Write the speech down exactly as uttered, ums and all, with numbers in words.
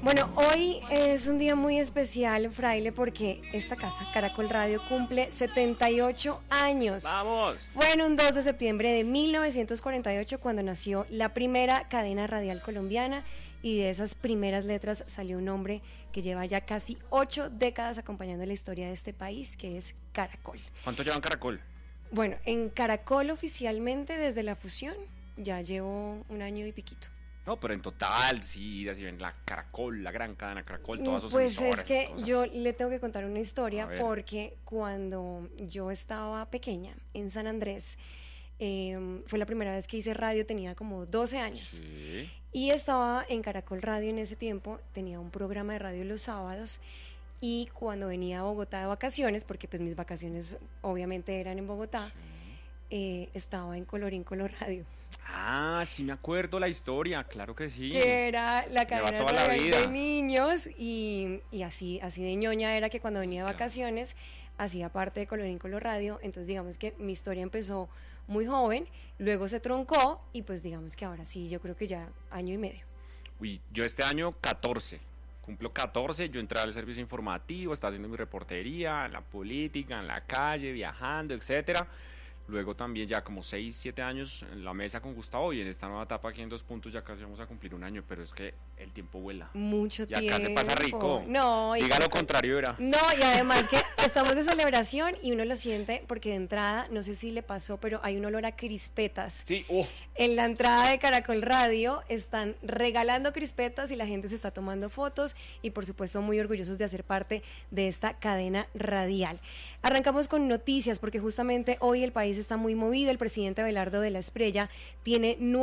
Bueno, hoy es un día muy especial, Fraile, porque esta casa, Caracol Radio, cumple setenta y ocho años. ¡Vamos! Fue en un dos de septiembre de mil novecientos cuarenta y ocho cuando nació la primera cadena radial colombiana, y de esas primeras letras salió un hombre que lleva ya casi ocho décadas acompañando la historia de este país, que es Caracol. ¿Cuánto llevan Caracol? Bueno, en Caracol oficialmente desde la fusión ya llevo un año y piquito. No, pero en total, sí, así ven la Caracol, la gran cadena Caracol, todas sus Pues emisoras, es que cosas. yo le tengo que contar una historia, porque cuando yo estaba pequeña en San Andrés, eh, fue la primera vez que hice radio, tenía como doce años. Sí. Y estaba en Caracol Radio en ese tiempo, tenía un programa de radio los sábados, y cuando venía a Bogotá de vacaciones, porque pues mis vacaciones obviamente eran en Bogotá, sí. eh, estaba en Colorín Color Radio. Ah, sí me acuerdo la historia, claro que sí. Que era la cadena la de niños, y, y así, así de ñoña era que cuando venía de vacaciones hacía parte de Colorín Color Radio. Entonces digamos que mi historia empezó muy joven, luego se troncó y pues digamos que ahora sí, yo creo que ya año y medio. Uy, yo este año catorce, cumplo catorce, yo entré al servicio informativo, estaba haciendo mi reportería, en la política, en la calle, viajando, etcétera. Luego también ya como seis, siete años en la mesa con Gustavo, y en esta nueva etapa aquí en Dos Puntos ya casi vamos a cumplir un año, pero es que el tiempo vuela. Mucho y acá tiempo. se pasa rico. No, diga lo contrario, era. No, y además que estamos de celebración y uno lo siente porque de entrada, no sé si le pasó, pero hay un olor a crispetas. Sí, oh. En la entrada de Caracol Radio están regalando crispetas y la gente se está tomando fotos, y por supuesto muy orgullosos de hacer parte de esta cadena radial. Arrancamos con noticias porque justamente hoy el país está muy movido. El presidente Abelardo de la Espriella tiene